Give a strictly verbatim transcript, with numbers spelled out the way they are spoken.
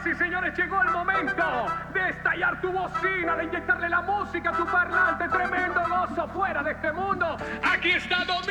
Señoras y señores, llegó el momento de estallar tu bocina, de inyectarle la música a tu parlante. Tremendo gozo fuera de este mundo. Aquí está Domingo.